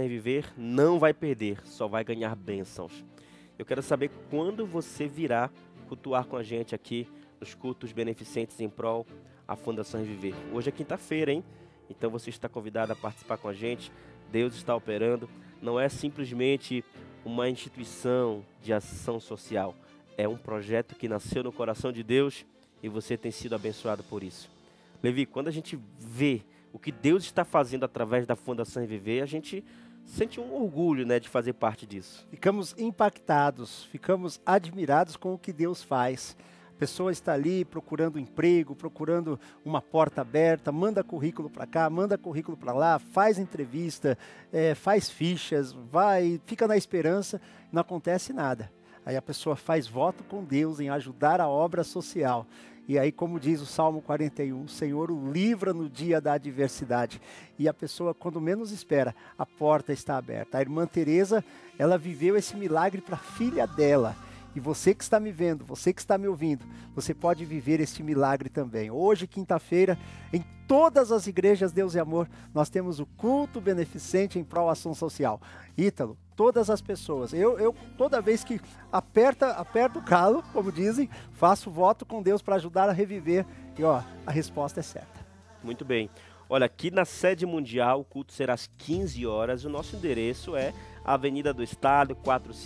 Reviver não vai perder, só vai ganhar bênçãos. Eu quero saber quando você virá cultuar com a gente aqui nos cultos beneficentes em prol à Fundação Reviver. Hoje é quinta-feira, hein? Então você está convidado a participar com a gente. Deus está operando. Não é simplesmente uma instituição de ação social. É um projeto que nasceu no coração de Deus e você tem sido abençoado por isso. Levi, quando a gente vê o que Deus está fazendo através da Fundação Reviver, a gente sente um orgulho, né, de fazer parte disso. Ficamos impactados, ficamos admirados com o que Deus faz. A pessoa está ali procurando emprego, procurando uma porta aberta, manda currículo para cá, manda currículo para lá, faz entrevista, faz fichas, vai, fica na esperança, não acontece nada. Aí a pessoa faz voto com Deus em ajudar a obra social. E aí, como diz o Salmo 41, o Senhor o livra no dia da adversidade. E a pessoa, quando menos espera, a porta está aberta. A irmã Teresa, ela viveu esse milagre para a filha dela. E você que está me vendo, você que está me ouvindo, você pode viver este milagre também. Hoje, quinta-feira, em todas as igrejas Deus e Amor, nós temos o culto beneficente em prol ação social. Ítalo, todas as pessoas, eu toda vez que aperta o calo, como dizem, faço voto com Deus para ajudar a reviver. E a resposta é certa. Muito bem. Olha, aqui na sede mundial, o culto será às 15 horas. O nosso endereço é Avenida do Estado,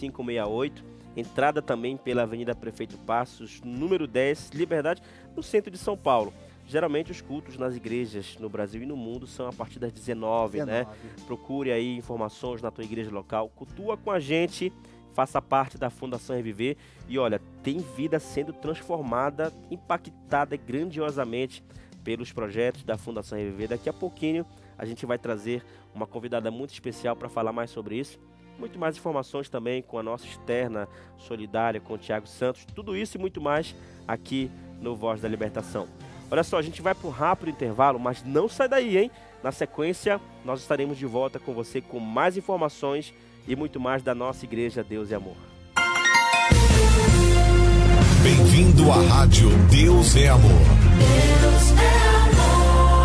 4568. Entrada também pela Avenida Prefeito Passos, número 10, Liberdade, no centro de São Paulo. Geralmente os cultos nas igrejas no Brasil e no mundo são a partir das 19, né? Procure aí informações na tua igreja local, cultua com a gente, faça parte da Fundação Reviver e olha, tem vida sendo transformada, impactada grandiosamente pelos projetos da Fundação Reviver. Daqui a pouquinho a gente vai trazer uma convidada muito especial para falar mais sobre isso. Muito mais informações também com a nossa externa solidária, com o Thiago Santos. Tudo isso e muito mais aqui no Voz da Libertação. Olha só, a gente vai para um rápido intervalo, mas não sai daí, hein? Na sequência, nós estaremos de volta com você com mais informações e muito mais da nossa Igreja Deus e Amor. Bem-vindo à Rádio Deus é Amor. Deus é amor.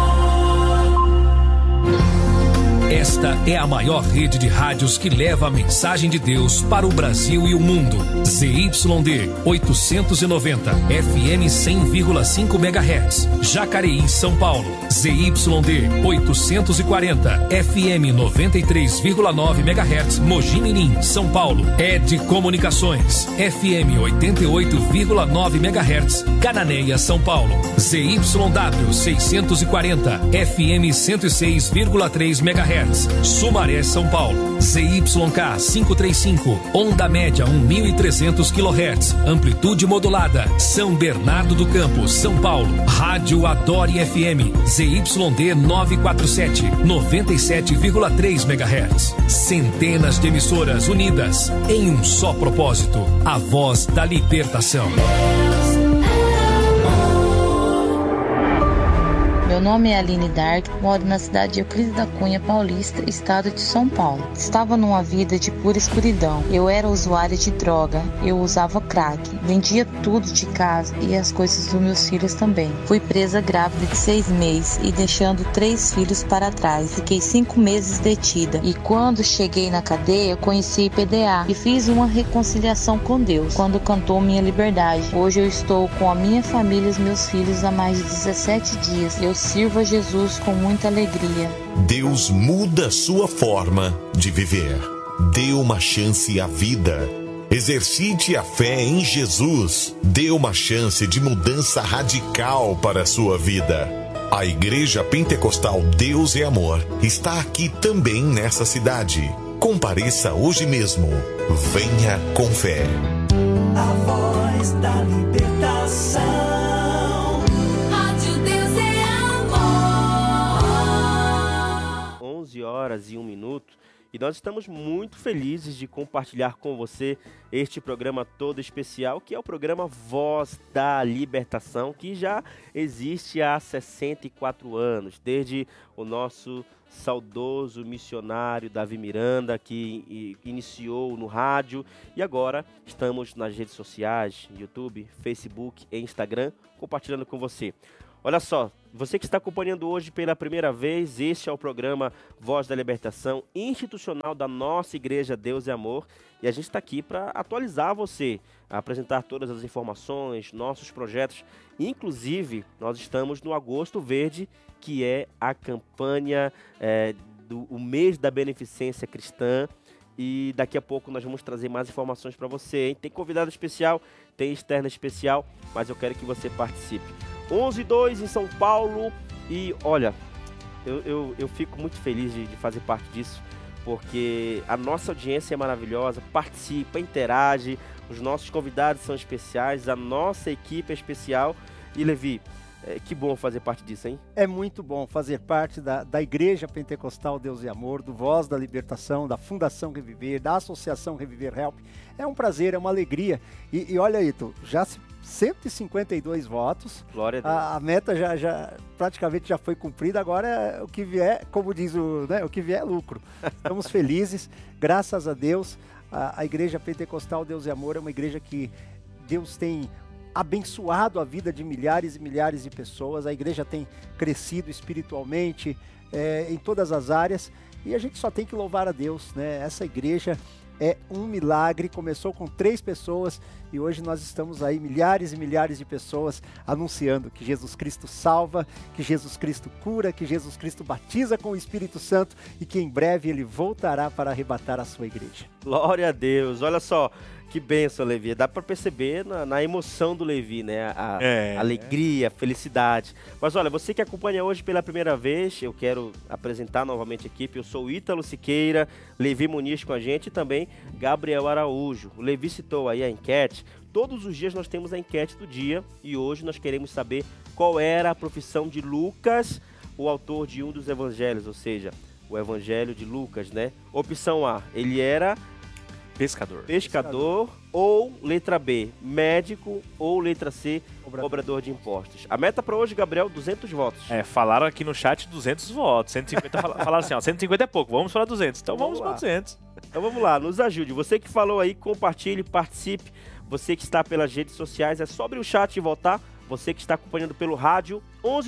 Esta é a maior rede de rádios que leva a mensagem de Deus para o Brasil e o mundo. ZYD 890, FM 100,5 MHz, Jacareí, São Paulo. ZYD 840, FM 93,9 MHz, Mogi Mirim, São Paulo. ED Comunicações, FM 88,9 MHz, Cananéia, São Paulo. ZYW 640, FM 106,3 MHz. Sumaré, São Paulo. ZYK 535, onda média 1.300 kHz, amplitude modulada, São Bernardo do Campo, São Paulo. Rádio Adore FM, ZYD 947, 97,3 MHz. Centenas de emissoras unidas em um só propósito, a voz da libertação. Meu nome é Aline Dark, moro na cidade de Euclides da Cunha, Paulista, estado de São Paulo. Estava numa vida de pura escuridão. Eu era usuária de droga, eu usava crack, vendia tudo de casa e as coisas dos meus filhos também. Fui presa grávida de 6 meses e deixando 3 filhos para trás. Fiquei 5 meses detida e quando cheguei na cadeia, conheci PDA e fiz uma reconciliação com Deus, quando cantou minha liberdade. Hoje eu estou com a minha família e os meus filhos há mais de 17 dias. Eu sirvo a Jesus com muita alegria. Deus muda sua forma de viver. Dê uma chance à vida. Exercite a fé em Jesus. Dê uma chance de mudança radical para a sua vida. A Igreja Pentecostal Deus é Amor está aqui também nessa cidade. Compareça hoje mesmo. Venha com fé. A voz da libertação. 11h01 e nós estamos muito felizes de compartilhar com você este programa todo especial, que é o programa Voz da Libertação, que já existe há 64 anos, desde o nosso saudoso missionário Davi Miranda, que iniciou no rádio, e agora estamos nas redes sociais, YouTube, Facebook e Instagram, compartilhando com você. Olha só, você que está acompanhando hoje pela primeira vez, este é o programa Voz da Libertação institucional da nossa Igreja Deus e Amor. E a gente está aqui para atualizar você, apresentar todas as informações, nossos projetos. Inclusive, nós estamos no Agosto Verde, que é a campanha do mês da beneficência cristã. E daqui a pouco nós vamos trazer mais informações para você, hein? Tem convidado especial, tem externa especial, mas eu quero que você participe. 11:02 em São Paulo e olha, eu fico muito feliz de fazer parte disso, porque a nossa audiência é maravilhosa, participa, interage, os nossos convidados são especiais, a nossa equipe é especial. E Levi, que bom fazer parte disso, hein? É muito bom fazer parte da Igreja Pentecostal Deus e Amor, do Voz da Libertação, da Fundação Reviver, da Associação Reviver Help. É um prazer, é uma alegria. E olha aí, já 152 votos. Glória a Deus. A meta já praticamente já foi cumprida, agora o que vier, como diz o que vier é lucro. Estamos felizes, graças a Deus. A Igreja Pentecostal Deus e Amor é uma igreja que Deus tem abençoado a vida de milhares e milhares de pessoas. A igreja tem crescido espiritualmente em todas as áreas e a gente só tem que louvar a Deus, né? Essa igreja é um milagre, começou com 3 pessoas e hoje nós estamos aí milhares e milhares de pessoas anunciando que Jesus Cristo salva, que Jesus Cristo cura, que Jesus Cristo batiza com o Espírito Santo e que em breve ele voltará para arrebatar a sua igreja. Glória a Deus, olha só. Que bênção, Levi. Dá para perceber na emoção do Levi, né? A alegria, a felicidade. Mas olha, você que acompanha hoje pela primeira vez, eu quero apresentar novamente a equipe. Eu sou o Ítalo Siqueira, Levi Muniz com a gente e também Gabriel Araújo. O Levi citou aí a enquete. Todos os dias nós temos a enquete do dia e hoje nós queremos saber qual era a profissão de Lucas, o autor de um dos evangelhos, ou seja, o evangelho de Lucas, né? Opção A, ele era Pescador. Ou letra B, médico, ou letra C, cobrador de impostos. A meta para hoje, Gabriel, 200 votos. Falaram aqui no chat 200 votos. 150 falaram assim, 150 é pouco, vamos para 200. Então vamos para 200. Então vamos lá, nos ajude. Você que falou aí, compartilhe, participe. Você que está pelas redes sociais, é só abrir o chat e votar. Você que está acompanhando pelo rádio,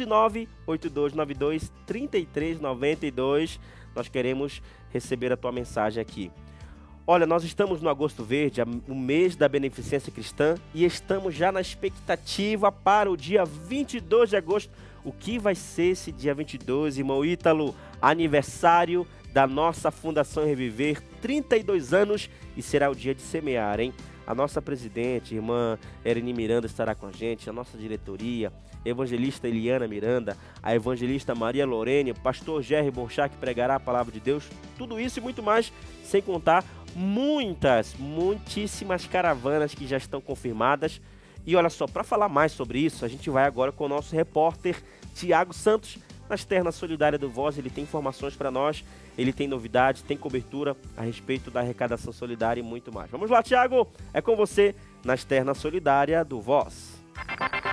11982923392. Nós queremos receber a tua mensagem aqui. Olha, nós estamos no Agosto Verde, o mês da beneficência cristã, e estamos já na expectativa para o dia 22 de agosto. O que vai ser esse dia 22, irmão Ítalo? Aniversário da nossa Fundação Reviver, 32 anos, e será o dia de semear, hein? A nossa presidente, irmã Ereni Miranda, estará com a gente, a nossa diretoria, a evangelista Eliana Miranda, a evangelista Maria Lorene, o pastor Jerry Borchá, que pregará a palavra de Deus, tudo isso e muito mais, sem contar muitíssimas caravanas que já estão confirmadas. E olha só, para falar mais sobre isso, a gente vai agora com o nosso repórter Tiago Santos, na externa solidária do Voz. Ele tem informações para nós, ele tem novidades, tem cobertura a respeito da arrecadação solidária e muito mais. Vamos lá, Tiago, é com você na externa solidária do Voz.